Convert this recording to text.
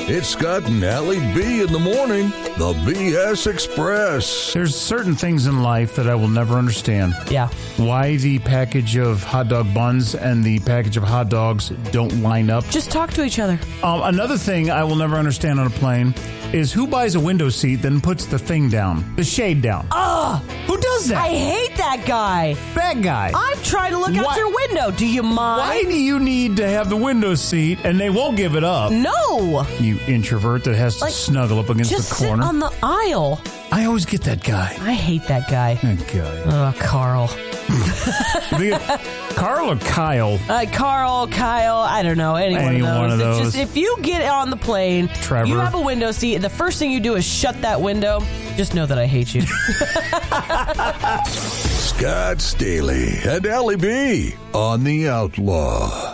It's Scott and Allie B in the morning. The BS Express. There's certain things in life that I will never understand. Yeah. Why the package of hot dog buns and the package of hot dogs don't line up. Just talk to each other. Another thing I will never understand on a plane is who buys a window seat then puts the thing down, the shade down. Who does that? I hate that guy. Bad guy. I'm trying to look out your window. Do you mind? Why do you need to have the window seat and they won't give it up? No. You introvert that has to snuggle up against just the corner. Sit on the aisle. I always get that guy. I hate that guy. That guy. Oh, Carl. Carl or Kyle? Carl, Kyle, I don't know. Any one of those. It's just, if you get on the plane, Trevor. You have a window seat, the first thing you do is shut that window. Just know that I hate you. Scott Staley and Allie B on The Outlaw.